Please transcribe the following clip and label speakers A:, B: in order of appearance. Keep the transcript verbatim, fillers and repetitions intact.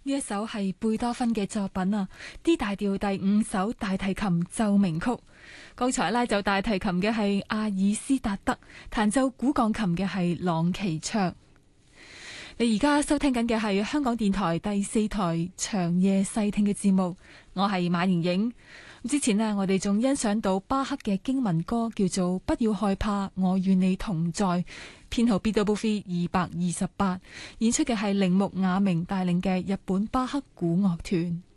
A: 呢一首係貝多芬嘅作品啊，D 大調第五首大提琴奏鳴曲。剛才拉奏大提琴嘅係阿爾斯達德，彈奏古鋼琴嘅係朗奇卓。你而家收聽緊嘅係香港電台第四台長夜細聽嘅節目，我係馬盈盈。之前呢，我哋仲欣賞到巴赫嘅經文歌，叫做《不要害怕，我與你同在》，編號 B W V 二百二十八，演出嘅係鈴木雅明帶領嘅日本巴赫古樂團。